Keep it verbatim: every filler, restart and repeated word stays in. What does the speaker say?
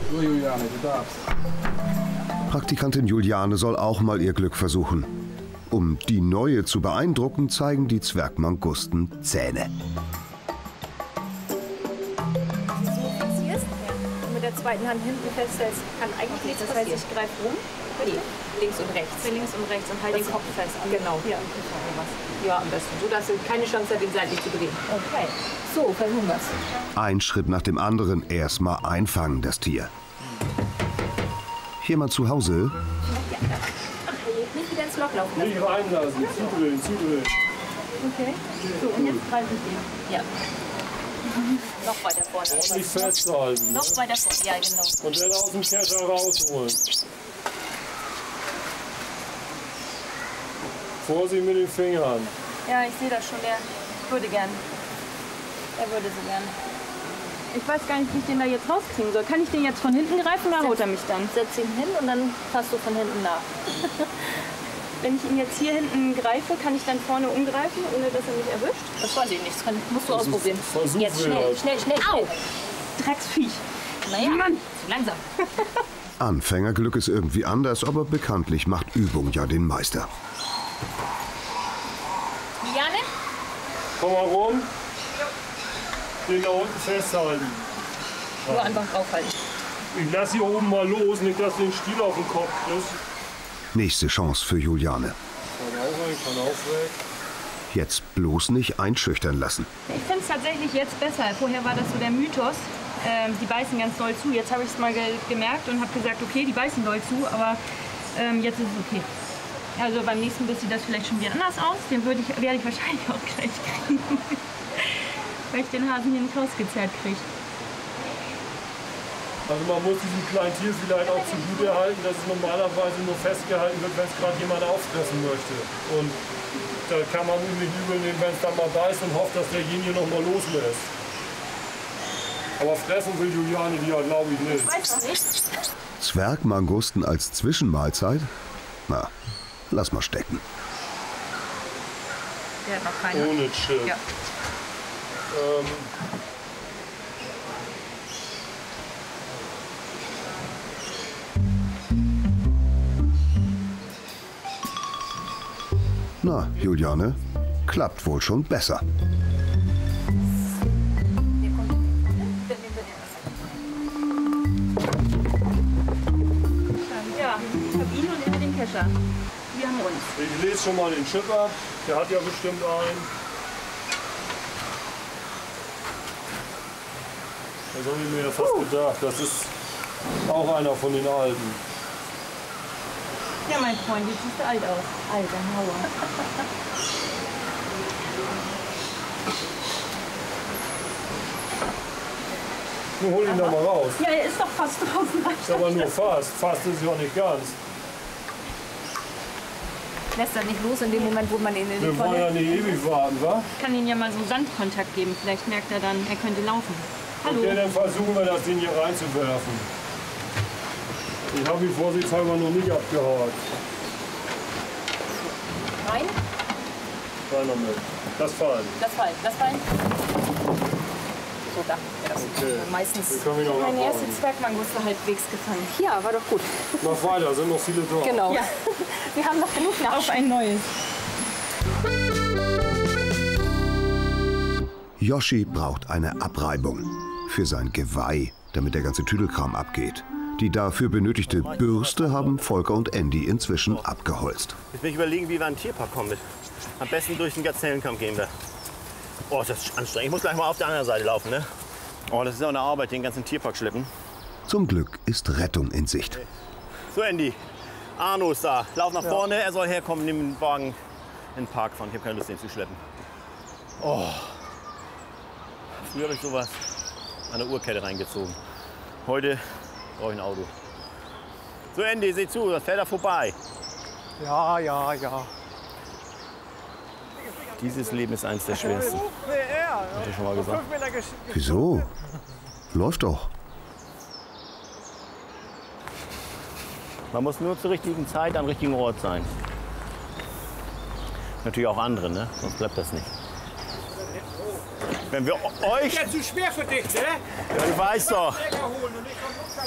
So, Juliane, du darfst. Praktikantin Juliane soll auch mal ihr Glück versuchen. Um die Neue zu beeindrucken, zeigen die Zwergmangusten Zähne. So fixierst und mit der zweiten Hand hinten festhältst, kann eigentlich nichts passieren. Das heißt, ich greife rum, nee, links und rechts. Für links und rechts und halt den Kopf fest. Genau. Ja, ja, am besten. So, dass du keine Chance hast, den seitlich zu drehen. Okay. So, versuchen wir es. Ein Schritt nach dem anderen. Erstmal einfangen, das Tier. Hier mal zu Hause. Nicht wieder ins Loch laufen. Nicht reinlassen, zudrehen, zudrehen. Okay. So, und jetzt greife ich den. Ja. Noch weiter vorne. Ordentlich festhalten. Noch weiter vorne, ja genau. Und dann aus dem Kescher rausholen. Vorsicht mit den Fingern. Ja, ich sehe das schon. Der würde gern. Er würde so gern. Ich weiß gar nicht, wie ich den da jetzt rauskriegen soll. Kann ich den jetzt von hinten greifen oder haut er mich dann? Setz ihn hin und dann fasst du von hinten nach. Wenn ich ihn jetzt hier hinten greife, kann ich dann vorne umgreifen, ohne dass er mich erwischt? Das weiß ich nicht. Das kann, musst du Versuch, ausprobieren. Versuch jetzt schnell, schnell, schnell, schnell. Au! Drecksviech. Naja, Mann, zu langsam. Anfängerglück ist irgendwie anders, aber bekanntlich macht Übung ja den Meister. Juliane? Komm mal rum. Den da unten festhalten. Nur einfach draufhalten. Ich lass hier oben mal los, nicht dass du den Stiel auf den Kopf kriegst. Nächste Chance für Juliane. Kann auch weg, kann auch weg. Jetzt bloß nicht einschüchtern lassen. Ich finde es tatsächlich jetzt besser. Vorher war das so der Mythos, ähm, die beißen ganz doll zu. Jetzt habe ich es mal ge gemerkt und habe gesagt, okay, die beißen doll zu, aber ähm, jetzt ist es okay. Also beim nächsten Biss sieht das vielleicht schon wieder anders aus. Den würde ich, werde ich wahrscheinlich auch gleich kriegen. Weil ich den Hasen hier nicht rausgezerrt kriege. Also man muss diesem kleinen Tier vielleicht auch zugute halten, dass es normalerweise nur festgehalten wird, wenn es gerade jemand auffressen möchte. Und da kann man ihm nicht übel nehmen, wenn es dann mal beißt und hofft, dass derjenige noch mal loslässt. Aber fressen will Juliane die ja, glaube ich, nicht. Ich weiß noch nicht. Zwergmangusten als Zwischenmahlzeit? Na, lass mal stecken. Der hat noch keine. Ohne Chip. Ja. Ähm, Na, Juliane, klappt wohl schon besser. Ja, ich habe ihn und er hat den Kescher. Wir haben uns. ich lese schon mal den Chip ab. Der hat ja bestimmt einen. Das habe ich mir ja fast uh. gedacht. Das ist auch einer von den Alten. Ja, mein Freund, jetzt siehst du alt aus. Alter Hauer. Nun hol ihn da mal raus. Ja, er ist doch fast draußen. Ist aber nur fast. Fast ist ja nicht ganz. Lässt er nicht los in dem Moment, wo man ihn in die Wir wollen ja nicht ewig warten, wa? Ich kann ihm ja mal so Sandkontakt geben. Vielleicht merkt er dann, er könnte laufen. Hallo. Okay, dann versuchen wir das Ding hier reinzuwerfen. Ich habe ihn vorsichtshalber noch nicht abgehakt. Rein? Rein damit. Das fallen. Das fallen. Das fallen. So, da. Ja, das Okay. meistens Wir können ihn noch meine erste abhaken. Zwergmanguste halbwegs gefangen. Ja, war doch gut. Mach weiter, sind noch viele da. Genau. Ja. Wir haben noch genug nach. Auf ein neues. Yoshi braucht eine Abreibung für sein Geweih, damit der ganze Tüdelkram abgeht. Die dafür benötigte Bürste haben Volker und Andy inzwischen abgeholzt. Jetzt bin ich überlegen, wie wir an den Tierpark kommen. Mit. Am besten durch den Gazellenkamm gehen wir. Oh, das ist anstrengend. Ich muss gleich mal auf der anderen Seite laufen, ne? Oh, das ist auch eine Arbeit, den ganzen Tierpark schleppen. Zum Glück ist Rettung in Sicht. So, Andy. Arno ist da. Lauf nach vorne, er soll herkommen, nimm den Wagen in den Park fahren. Ich habe keine Lust, den zu schleppen. Oh. Früher habe ich sowas an der Uhrkette reingezogen. Heute brauche ich ein Auto. So, Andy, seh zu, das fährt da vorbei. Ja, ja, ja. Dieses Leben ist eins der schwersten. Hat er schon mal gesagt. Wieso? Läuft doch. Man muss nur zur richtigen Zeit am richtigen Ort sein. Natürlich auch andere, ne? Sonst klappt das nicht. Wenn wir euch... Ja, zu schwer für dich, ne? Ja, du weißt doch.